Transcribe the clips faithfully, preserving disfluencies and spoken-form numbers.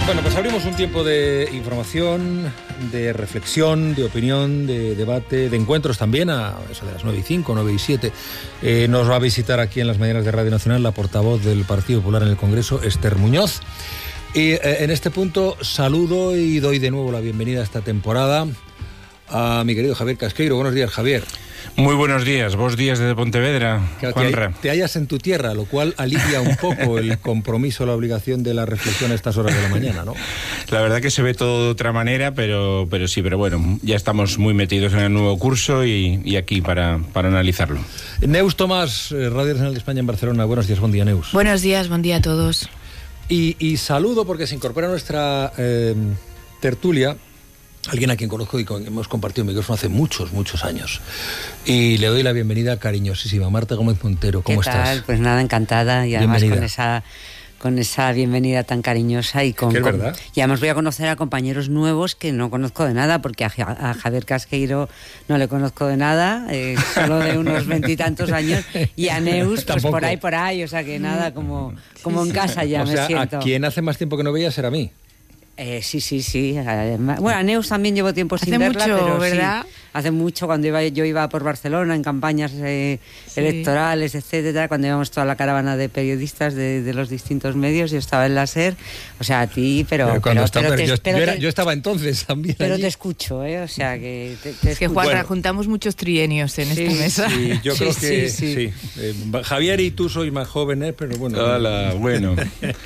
Bueno, pues abrimos un tiempo de información, de reflexión, de opinión, de debate, de encuentros también, a eso de las nueve y cinco, nueve y siete. Eh, nos va a visitar aquí en las mañanas de Radio Nacional la portavoz del Partido Popular en el Congreso, Esther Muñoz. Y eh, en este punto saludo y doy de nuevo la bienvenida a esta temporada a mi querido Javier Casqueiro. Buenos días, Javier. Muy buenos días, vos días desde Pontevedra, que Juanra. Te, te hallas en tu tierra, lo cual alivia un poco el compromiso, la obligación de la reflexión a estas horas de la mañana, ¿no? La verdad que se ve todo de otra manera, pero, pero sí, pero bueno, ya estamos muy metidos en el nuevo curso y, y aquí para, para analizarlo. Neus Tomás, Radio Nacional de España en Barcelona. Buenos días, buen día, Neus. Buenos días, buen día a todos. Y, y saludo porque se incorpora a nuestra eh, tertulia alguien a quien conozco y con quien hemos compartido micrófono hace muchos, muchos años. Y le doy la bienvenida cariñosísima. Marta Gómez Montero, ¿cómo ¿Qué tal? estás? Pues nada, encantada. Y además bienvenida. con esa, con esa bienvenida tan cariñosa. Y con, ¿Qué es con, verdad? y además voy a conocer a compañeros nuevos que no conozco de nada, porque a, a Javier Casqueiro no le conozco de nada, eh, solo de unos veintitantos años. Y a Neus, pues por ahí, por ahí. O sea que nada, como, como en casa ya o me sea, siento. A quien hace más tiempo que no veías era a mí. Eh, sí, sí, sí. Además, bueno, a Neus también llevo tiempo sin hace verla, mucho, pero ¿verdad? Sí, hace mucho, cuando iba, yo iba por Barcelona en campañas eh, sí. electorales, etcétera, cuando íbamos toda la caravana de periodistas de, de los distintos medios, yo estaba en la SER, o sea, a ti, pero... pero, cuando pero, estaba, pero te, yo, pero yo, era, te, yo estaba entonces también Pero allí. te escucho, ¿eh? O sea, que... Te, te es que, Juanra, bueno. juntamos muchos trienios en Sí, esta mesa. Sí, yo Sí, creo sí, que sí. sí. Eh, Javier y tú sois más jóvenes, pero bueno. Hola, bueno.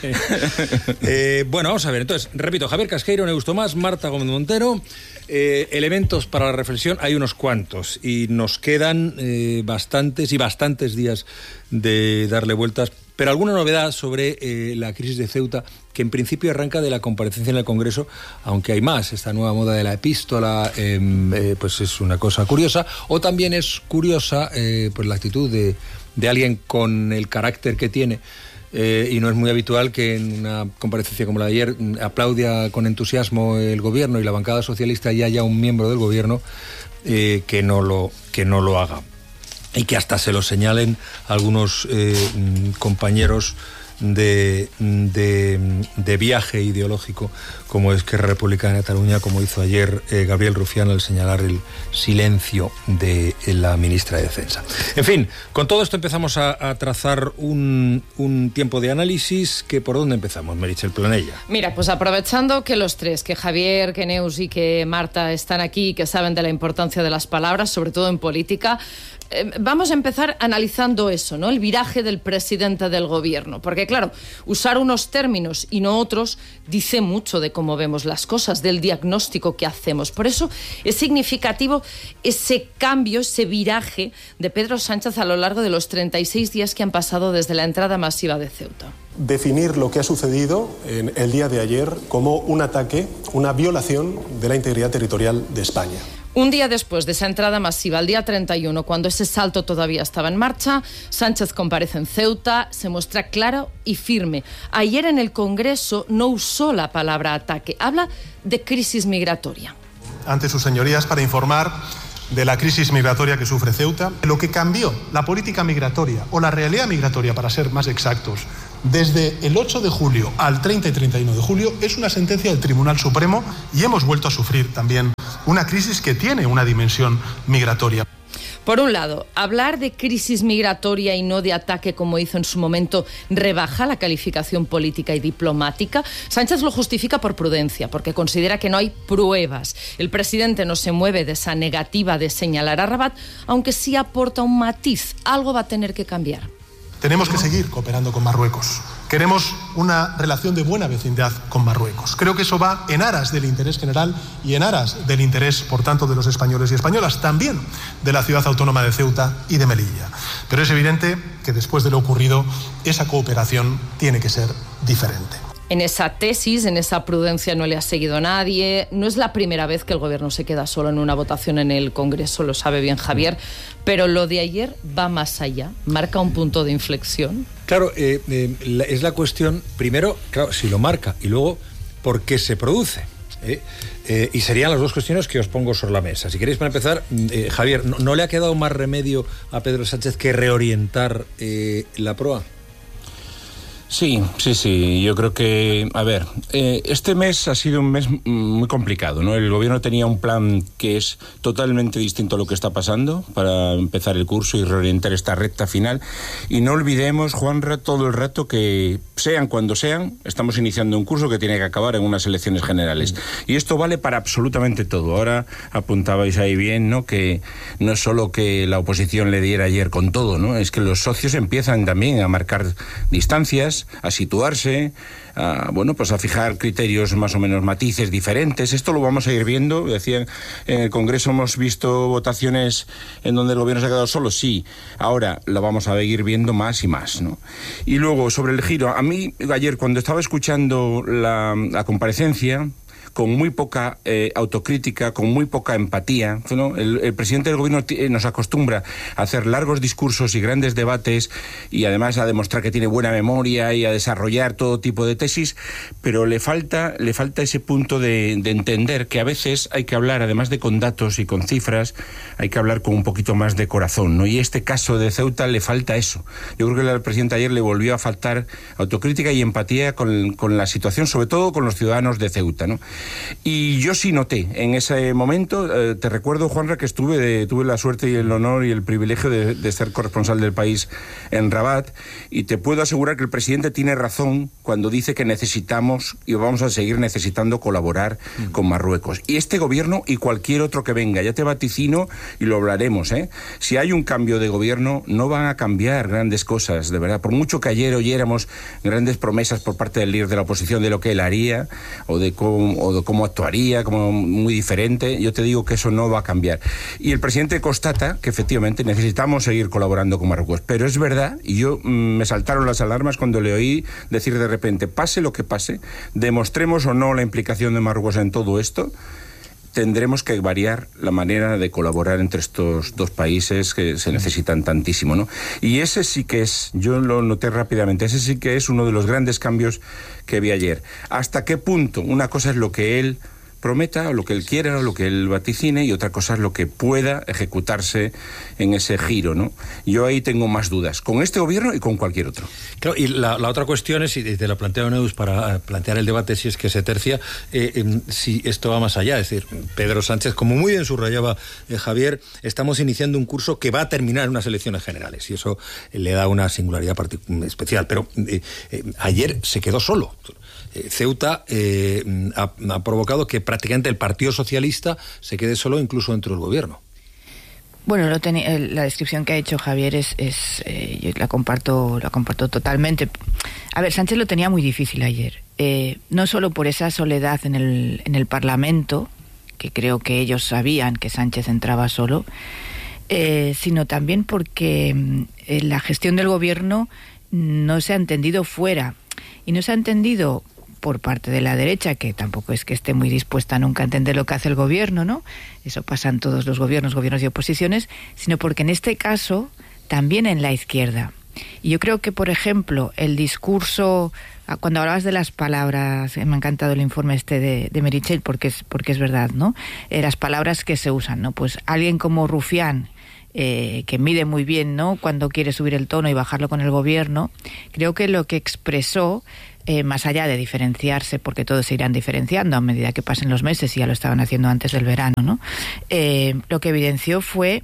eh, bueno, vamos a ver. Entonces, repito, Javier Casqueiro, Neus Tomás, Marta Gómez Montero. Eh, elementos para la reflexión hay unos cuantos y nos quedan eh, bastantes y bastantes días de darle vueltas, pero alguna novedad sobre eh, la crisis de Ceuta, que en principio arranca de la comparecencia en el Congreso, aunque hay más. Esta nueva moda de la epístola eh, eh, pues es una cosa curiosa, o también es curiosa eh, pues la actitud de, de alguien con el carácter que tiene. Eh, y no es muy habitual que en una comparecencia como la de ayer aplauda con entusiasmo el gobierno y la bancada socialista y haya un miembro del gobierno eh, que no lo que no lo haga, y que hasta se lo señalen algunos eh, compañeros de, de, de viaje ideológico, como es que República de Cataluña, como hizo ayer eh, Gabriel Rufián al señalar el silencio de la ministra de Defensa. En fin, con todo esto empezamos a, a trazar un, un tiempo de análisis. Que ¿por dónde empezamos, Meritxell Planella? Mira, pues aprovechando que los tres, que Javier, que Neus y que Marta están aquí, que saben de la importancia de las palabras, sobre todo en política, eh, vamos a empezar analizando eso, ¿no? El viraje del presidente del gobierno, porque claro, usar unos términos y no otros dice mucho de cómo vemos las cosas, del diagnóstico que hacemos. Por eso es significativo ese cambio, ese viraje de Pedro Sánchez a lo largo de los treinta y seis días que han pasado desde la entrada masiva de Ceuta. Definir lo que ha sucedido en el día de ayer como un ataque, una violación de la integridad territorial de España. Un día después de esa entrada masiva, el día treinta y uno, cuando ese salto todavía estaba en marcha, Sánchez comparece en Ceuta, se muestra claro y firme. Ayer en el Congreso no usó la palabra ataque, habla de crisis migratoria. Ante sus señorías, para informar de la crisis migratoria que sufre Ceuta, lo que cambió la política migratoria, o la realidad migratoria para ser más exactos, desde el ocho de julio al treinta y treinta y uno de julio, es una sentencia del Tribunal Supremo, y hemos vuelto a sufrir también una crisis que tiene una dimensión migratoria. Por un lado, hablar de crisis migratoria y no de ataque, como hizo en su momento, rebaja la calificación política y diplomática. Sánchez lo justifica por prudencia, porque considera que no hay pruebas. El presidente no se mueve de esa negativa de señalar a Rabat, aunque sí aporta un matiz. Algo va a tener que cambiar. Tenemos que seguir cooperando con Marruecos. Queremos una relación de buena vecindad con Marruecos. Creo que eso va en aras del interés general y en aras del interés, por tanto, de los españoles y españolas, también de la ciudad autónoma de Ceuta y de Melilla. Pero es evidente que después de lo ocurrido, esa cooperación tiene que ser diferente. En esa tesis, en esa prudencia no le ha seguido nadie. No es la primera vez que el gobierno se queda solo en una votación en el Congreso, lo sabe bien Javier, pero lo de ayer va más allá, marca un punto de inflexión. Claro, eh, eh, la, es la cuestión, primero, claro, si lo marca, y luego, ¿por qué se produce? ¿Eh? Eh, y serían las dos cuestiones que os pongo sobre la mesa. Si queréis, para empezar, eh, Javier, ¿no, ¿no le ha quedado más remedio a Pedro Sánchez que reorientar eh, la proa? Sí, sí, sí. Yo creo que, a ver, eh, este mes ha sido un mes muy complicado, ¿no? El gobierno tenía un plan que es totalmente distinto a lo que está pasando para empezar el curso y reorientar esta recta final. Y no olvidemos, Juanra, todo el rato que, sean cuando sean, estamos iniciando un curso que tiene que acabar en unas elecciones generales. Y esto vale para absolutamente todo. Ahora apuntabais ahí bien, ¿no? Que no es solo que la oposición le diera ayer con todo, ¿no? Es que los socios empiezan también a marcar distancias, a situarse, a, bueno, pues a fijar criterios más o menos matices diferentes. Esto lo vamos a ir viendo. Decían, en el Congreso hemos visto votaciones en donde el gobierno se ha quedado solo, sí. Ahora lo vamos a ir viendo más y más, ¿no? Y luego, sobre el giro, a mí ayer cuando estaba escuchando la, la comparecencia, con muy poca eh, autocrítica, con muy poca empatía, ¿no? El, el presidente del gobierno t- nos acostumbra a hacer largos discursos y grandes debates y además a demostrar que tiene buena memoria y a desarrollar todo tipo de tesis, pero le falta, le falta ese punto de, de entender que a veces hay que hablar, además de con datos y con cifras, hay que hablar con un poquito más de corazón, ¿no? Y este caso de Ceuta le falta eso. Yo creo que al presidente ayer le volvió a faltar autocrítica y empatía con, con la situación, sobre todo con los ciudadanos de Ceuta, ¿no? Y yo sí noté en ese momento, eh, te recuerdo, Juanra, que estuve de, tuve la suerte y el honor y el privilegio de, de ser corresponsal del país en Rabat, y te puedo asegurar que el presidente tiene razón cuando dice que necesitamos y vamos a seguir necesitando colaborar mm. con Marruecos. Y este gobierno y cualquier otro que venga, ya te vaticino y lo hablaremos, ¿eh? Si hay un cambio de gobierno, no van a cambiar grandes cosas, de verdad. Por mucho que ayer oyéramos grandes promesas por parte del líder de la oposición de lo que él haría o de cómo, o de cómo actuaría, como muy diferente, yo te digo que eso no va a cambiar. Y el presidente constata que efectivamente necesitamos seguir colaborando con Marruecos, pero es verdad, y yo mmm, me saltaron las alarmas cuando le oí decir de repente, pase lo que pase, demostremos o no la implicación de Marruecos en todo esto, tendremos que variar la manera de colaborar entre estos dos países que se necesitan tantísimo, ¿no? Y ese sí que es, yo lo noté rápidamente, ese sí que es uno de los grandes cambios que vi ayer. ¿Hasta qué punto? Una cosa es lo que él prometa, o lo que él quiera, o lo que él vaticine, y otra cosa es lo que pueda ejecutarse en ese giro, ¿no? Yo ahí tengo más dudas, con este gobierno y con cualquier otro. Claro, y la, la otra cuestión es, y te la planteo Neus para plantear el debate si es que se tercia, eh, eh, si esto va más allá, es decir, Pedro Sánchez, como muy bien subrayaba eh, Javier, estamos iniciando un curso que va a terminar en unas elecciones generales, y eso eh, le da una singularidad partic- especial, pero eh, eh, ayer se quedó solo. Ceuta eh, ha, ha provocado que prácticamente el Partido Socialista se quede solo incluso dentro del gobierno. Bueno, lo teni- la descripción que ha hecho Javier es, es eh, yo la comparto, la comparto totalmente. A ver, Sánchez lo tenía muy difícil ayer, eh, no solo por esa soledad en el, en el Parlamento, que creo que ellos sabían que Sánchez entraba solo, eh, sino también porque eh, la gestión del gobierno no se ha entendido fuera, y no se ha entendido por parte de la derecha, que tampoco es que esté muy dispuesta nunca a entender lo que hace el gobierno, ¿no? Eso pasa en todos los gobiernos, gobiernos y oposiciones, sino porque en este caso también en la izquierda. Y yo creo que, por ejemplo, el discurso, cuando hablabas de las palabras, me ha encantado el informe este de, de Meritxell, porque es, porque es verdad, ¿no? Eh, las palabras que se usan, ¿no? Pues alguien como Rufián, Eh, que mide muy bien, ¿no?, cuando quiere subir el tono y bajarlo con el gobierno, creo que lo que expresó, eh, más allá de diferenciarse, porque todos se irán diferenciando a medida que pasen los meses, y ya lo estaban haciendo antes del verano, ¿no?, eh, lo que evidenció fue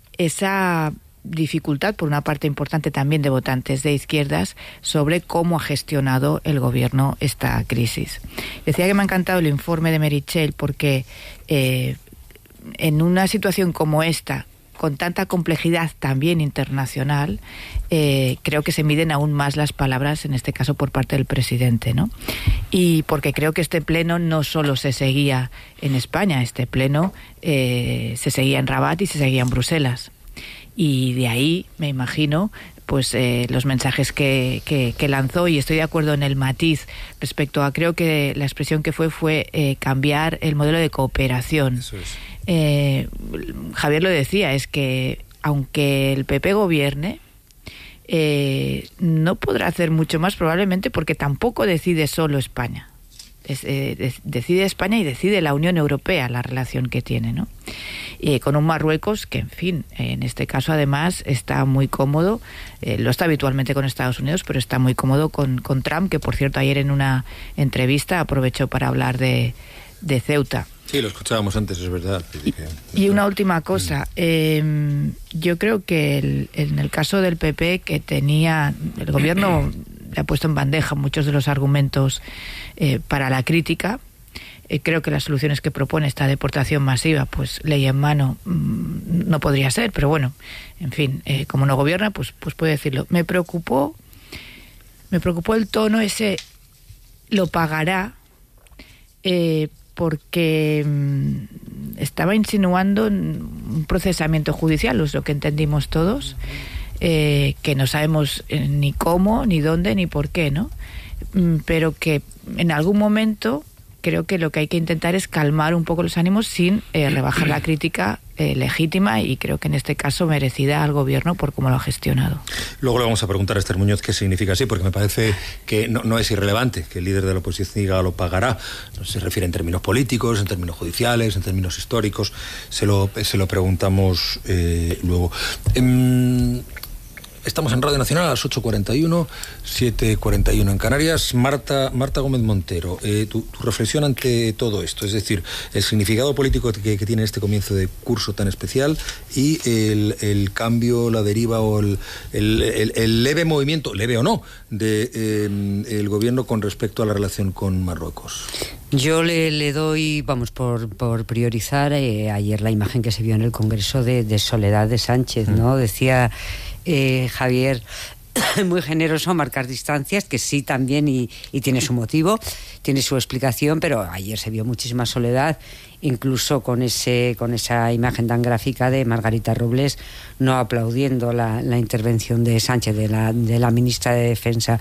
esa dificultad por una parte importante también de votantes de izquierdas sobre cómo ha gestionado el gobierno esta crisis. Decía que me ha encantado el informe de Meritxell porque eh, en una situación como esta, con tanta complejidad también internacional, eh, creo que se miden aún más las palabras, en este caso por parte del presidente, ¿no? Y porque creo que este pleno no solo se seguía en España, este pleno eh, se seguía en Rabat y se seguía en Bruselas. Y de ahí, me imagino, pues eh, los mensajes que, que, que lanzó, y estoy de acuerdo en el matiz respecto a, creo que la expresión que fue fue eh, cambiar el modelo de cooperación. Eso es. Eh, Javier lo decía, es que aunque el P P gobierne, eh, no podrá hacer mucho más probablemente porque tampoco decide solo España. Es, eh, de, decide España y decide la Unión Europea la relación que tiene, ¿no? Y con un Marruecos que, en fin, en este caso además está muy cómodo, eh, lo está habitualmente con Estados Unidos, pero está muy cómodo con, con Trump, que por cierto ayer en una entrevista aprovechó para hablar de, de Ceuta. Sí, lo escuchábamos antes, es verdad. Y, y una última cosa, eh, yo creo que el, en el caso del P P, que tenía, el gobierno le ha puesto en bandeja muchos de los argumentos eh, para la crítica. Eh, creo que las soluciones que propone esta deportación masiva, pues ley en mano, mmm, no podría ser, pero bueno, en fin, eh, como no gobierna, pues, pues puede decirlo. Me preocupó, me preocupó el tono ese, lo pagará, eh, porque mmm, estaba insinuando un procesamiento judicial, es lo que entendimos todos. Eh, que no sabemos eh, ni cómo, ni dónde, ni por qué, ¿no? Mm, pero que en algún momento creo que lo que hay que intentar es calmar un poco los ánimos sin eh, rebajar la crítica eh, legítima y creo que en este caso merecida al gobierno por cómo lo ha gestionado. Luego le vamos a preguntar a Esther Muñoz qué significa así, porque me parece que no, no es irrelevante que el líder de la oposición diga lo pagará. No se refiere en términos políticos, en términos judiciales, en términos históricos. Se lo, se lo preguntamos eh, luego. Eh, Estamos en Radio Nacional a las ocho cuarenta y uno, siete cuarenta y uno en Canarias. Marta, Marta Gómez Montero, eh, tu, tu reflexión ante todo esto, es decir, el significado político que, que tiene este comienzo de curso tan especial y el, el cambio, la deriva o el, el, el, el leve movimiento, leve o no, de eh, el gobierno con respecto a la relación con Marruecos. Yo le, le doy, vamos, por, por priorizar eh, ayer la imagen que se vio en el Congreso de, de Soledad de Sánchez, ¿no? Mm. Decía eh, Javier, muy generoso, marcar distancias, que sí también y, y tiene su motivo, tiene su explicación, pero ayer se vio muchísima soledad, incluso con ese con esa imagen tan gráfica de Margarita Robles no aplaudiendo la, la intervención de Sánchez, de la, de la ministra de Defensa,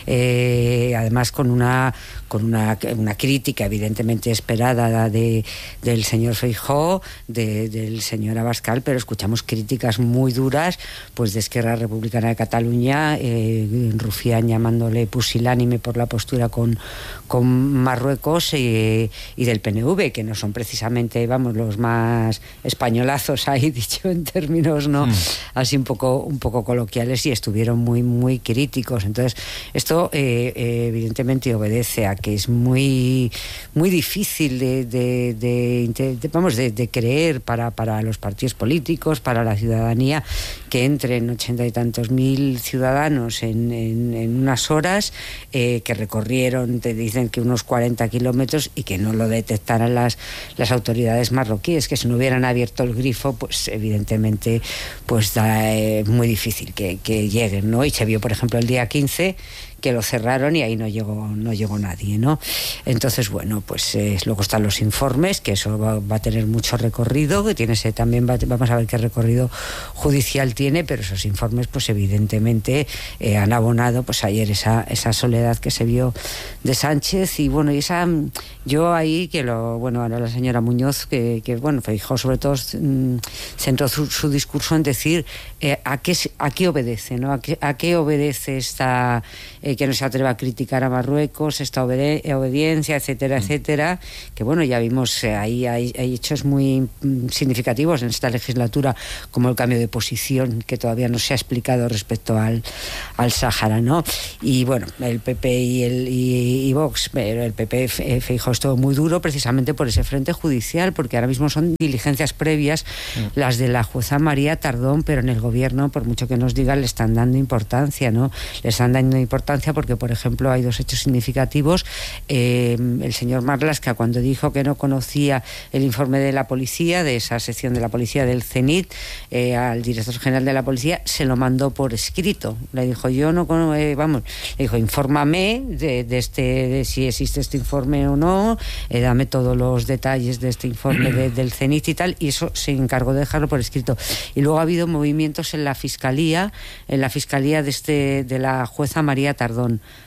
eh, además con una con una, una crítica evidentemente esperada de, del señor Feijóo, de, del señor Abascal, pero escuchamos críticas muy duras pues de Esquerra Republicana de Cataluña, eh, Rufián llamándole pusilánime por la postura con, con Marruecos, eh, y del P N V, que no son precisamente, vamos, los más españolazos ahí, dicho en términos no mm. así un poco un poco coloquiales, y estuvieron muy muy críticos. Entonces esto eh, eh, evidentemente obedece a que es muy muy difícil de, de, de, de vamos de, de creer para para los partidos políticos, para la ciudadanía, que entren ochenta y tantos mil ciudadanos en, en, en unas horas, eh, que recorrieron, te dicen que unos cuarenta kilómetros, y que no lo detectaran las las autoridades marroquíes, que si no hubieran abierto el grifo, pues evidentemente pues da eh, muy difícil que, que lleguen, ¿no? Y se vio, por ejemplo, el día quince que lo cerraron y ahí no llegó no llegó nadie, ¿no? Entonces, bueno, pues eh, luego están los informes, que eso va, va a tener mucho recorrido, que tiene ese también va, vamos a ver qué recorrido judicial tiene, pero esos informes pues evidentemente eh, han abonado pues ayer esa esa soledad que se vio de Sánchez. Y bueno, y esa yo ahí que lo bueno ahora la señora Muñoz que, que bueno, Feijóo sobre todo mmm, centró su, su discurso en decir eh, a qué a qué obedece, ¿no? A qué, a qué obedece esta eh, que no se atreva a criticar a Marruecos, esta obede- obediencia, etcétera, mm. etcétera, que bueno, ya vimos eh, ahí hay, hay hechos muy mm, significativos en esta legislatura, como el cambio de posición que todavía no se ha explicado respecto al, al Sáhara, ¿no? Y bueno, el P P y el y, y Vox, pero el P P eh, Feijóo estuvo muy duro precisamente por ese frente judicial, porque ahora mismo son diligencias previas mm. las de la jueza María Tardón, pero en el gobierno, por mucho que nos digan, le están dando importancia, ¿no? Le están dando importancia porque, por ejemplo, hay dos hechos significativos. Eh, el señor Marlaska, cuando dijo que no conocía el informe de la policía, de esa sección de la policía del CENIT, eh, al director general de la policía, se lo mandó por escrito. Le dijo, yo no conozco, eh, vamos, le dijo, infórmame de, de este, de si existe este informe o no, eh, dame todos los detalles de este informe de, del CENIT y tal, y eso se encargó de dejarlo por escrito. Y luego ha habido movimientos en la fiscalía, en la fiscalía de este, de la jueza María Tardón.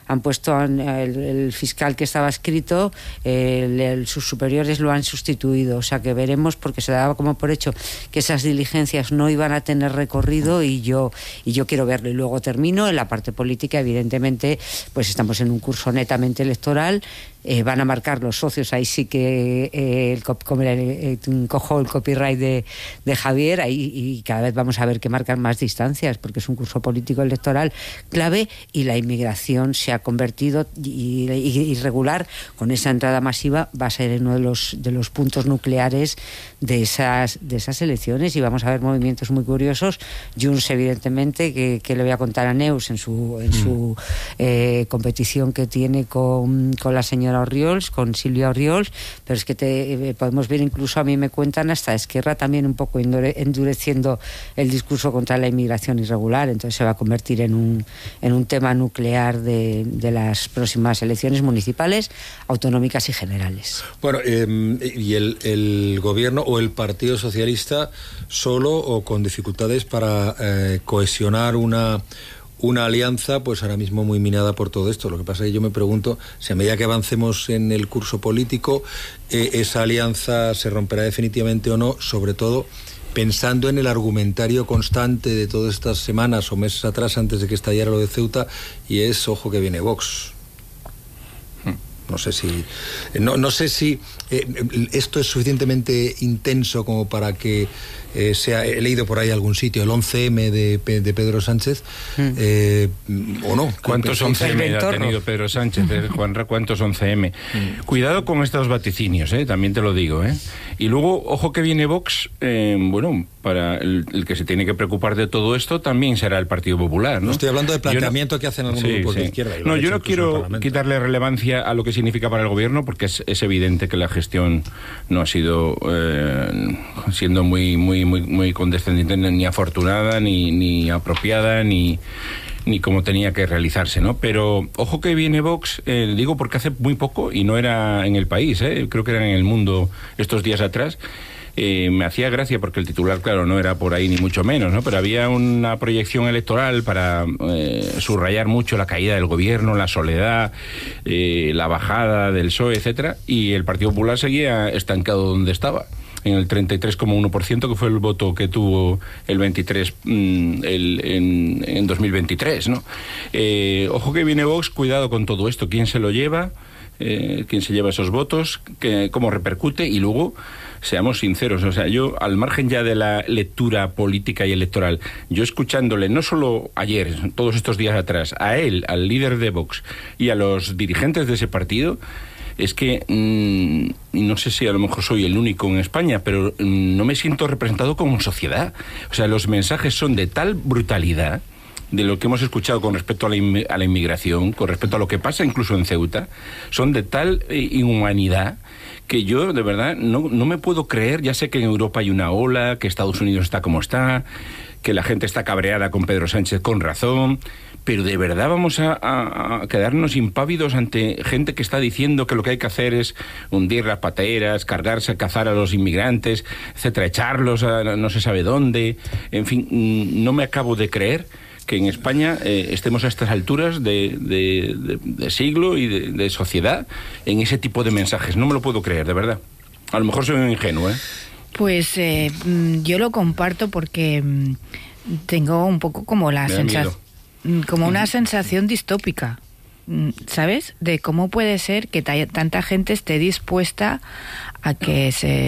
han puesto el, el fiscal que estaba escrito, el, el, sus superiores lo han sustituido, o sea que veremos, porque se daba como por hecho que esas diligencias no iban a tener recorrido y yo y yo quiero verlo. Y luego termino en la parte política. Evidentemente pues estamos en un curso netamente electoral. Eh, van a marcar los socios, ahí sí que eh, el, como el, eh, cojo el copyright de, de Javier, ahí, y cada vez vamos a ver que marcan más distancias, porque es un curso político electoral clave, y la inmigración se ha convertido, y, y, y regular, con esa entrada masiva, va a ser uno de los, de los puntos nucleares de esas, de esas elecciones, y vamos a ver movimientos muy curiosos. Junts, evidentemente, que, que le voy a contar a Neus en su, en su eh, competición que tiene con, con la señora Orriols, con Silvia Orriols, pero es que te, eh, podemos ver, incluso a mí me cuentan hasta Esquerra también un poco endureciendo el discurso contra la inmigración irregular. Entonces se va a convertir en un, en un tema nuclear de, de las próximas elecciones municipales, autonómicas y generales. Bueno, eh, ¿y el, el gobierno o el Partido Socialista solo o con dificultades para eh, cohesionar una una alianza, pues ahora mismo muy minada por todo esto? Lo que pasa es que yo me pregunto si a medida que avancemos en el curso político, eh, esa alianza se romperá definitivamente o no, sobre todo pensando en el argumentario constante de todas estas semanas o meses atrás, antes de que estallara lo de Ceuta, y es, ojo que viene Vox. No sé si no, no sé si eh, esto es suficientemente intenso como para que eh, sea, he leído por ahí algún sitio, el once eme de, de Pedro Sánchez, mm. eh, o no. ¿Cuántos once eme ha tenido Pedro Sánchez, eh, Juanra? ¿Cuántos once eme? Mm. Cuidado con estos vaticinios, eh, también te lo digo. Eh. Y luego, ojo que viene Vox, eh, bueno, para el, el que se tiene que preocupar de todo esto también será el Partido Popular, ¿no? No estoy hablando del planteamiento no, que hacen algunos sí, grupos sí. de izquierda. No, yo no quiero quitarle relevancia a lo que significa para el gobierno, porque es, es evidente que la gestión no ha sido eh, siendo muy muy muy muy condescendiente, ni afortunada, ni, ni apropiada, ni ni como tenía que realizarse, ¿no? Pero ojo que viene Vox, eh, digo porque hace muy poco, y no era en El País, eh, creo que era en El Mundo estos días atrás. Eh, me hacía gracia porque el titular, claro, no era por ahí ni mucho menos, ¿no? Pero había una proyección electoral para eh, subrayar mucho la caída del gobierno, la soledad, eh, la bajada del P S O E, etcétera, y el Partido Popular seguía estancado donde estaba, en el treinta y tres coma uno por ciento, que fue el voto que tuvo el veintitrés mm, el, en, en dos mil veintitrés, ¿no? Eh, ojo que viene Vox, cuidado con todo esto, quién se lo lleva, eh, quién se lleva esos votos, que, cómo repercute, y luego seamos sinceros, o sea, yo, al margen ya de la lectura política y electoral, yo escuchándole, no solo ayer, todos estos días atrás, a él, al líder de Vox y a los dirigentes de ese partido, es que mmm, no sé si a lo mejor soy el único en España, pero mmm, no me siento representado como sociedad. O sea, los mensajes son de tal brutalidad de lo que hemos escuchado con respecto a la, in- a la inmigración, con respecto a lo que pasa incluso en Ceuta, son de tal eh, inhumanidad que yo, de verdad, no, no me puedo creer. Ya sé que en Europa hay una ola, que Estados Unidos está como está, que la gente está cabreada con Pedro Sánchez con razón, pero de verdad vamos a, a, a quedarnos impávidos ante gente que está diciendo que lo que hay que hacer es hundir las pateras, cargarse a cazar a los inmigrantes, etcétera, echarlos a no se sabe dónde. En fin, no me acabo de creer que en España eh, estemos a estas alturas de, de, de, de siglo y de, de sociedad en ese tipo de mensajes. No me lo puedo creer, de verdad. A lo mejor soy un ingenuo, ¿eh? Pues eh, yo lo comparto porque tengo un poco como la sensación, como una sensación distópica, ¿sabes? De cómo puede ser que t- tanta gente esté dispuesta a que se